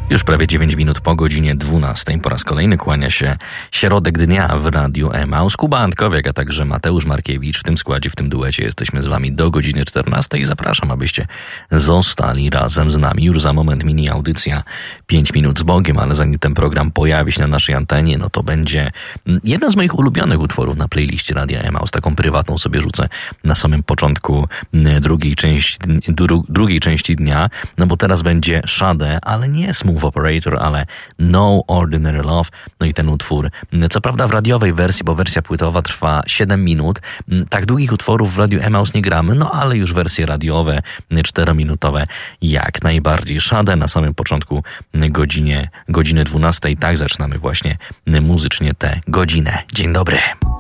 Już prawie 9 minut po godzinie 12. Po raz kolejny kłania się środek dnia w Radiu Emaus. Kuba Antkowiak, a także Mateusz Markiewicz. W tym składzie, w tym duecie jesteśmy z wami do godziny 14 i zapraszam, abyście zostali razem z nami. Już za moment mini audycja 5 minut z Bogiem, ale zanim ten program pojawi się na naszej antenie, no to będzie jeden z moich ulubionych utworów na playliście Radia Emaus. Taką prywatną sobie rzucę na samym początku drugiej części dnia, no bo teraz będzie Sade, ale nie Smooth Operator, ale No Ordinary Love. No i ten utwór, co prawda w radiowej wersji, bo wersja płytowa trwa 7 minut. Tak długich utworów w Radiu Emaus nie gramy, no ale już wersje radiowe, 4-minutowe jak najbardziej. Sade na samym początku godziny 12. Tak zaczynamy właśnie muzycznie tę godzinę. Dzień dobry.